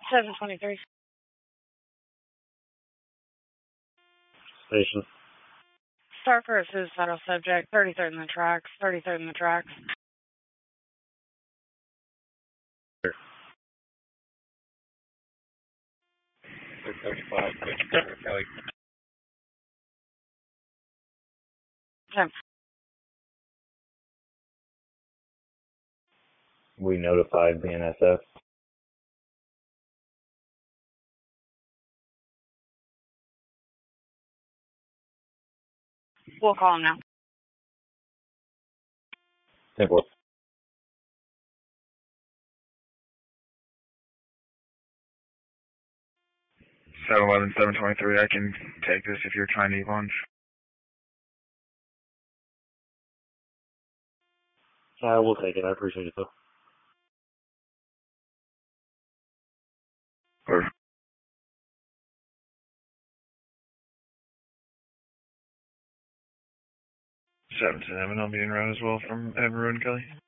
723. Station. Star for a suicidal subject, 33rd in the tracks, 33rd in the tracks. Sure. 675. Kelly. 10. We notified the NSF. We'll call him now. 10-4. 711, 723, I can take this if you're trying to eat lunch. We'll take it. I appreciate it, though. Or 7-7, I'll be in route as well from Everett and Kelly.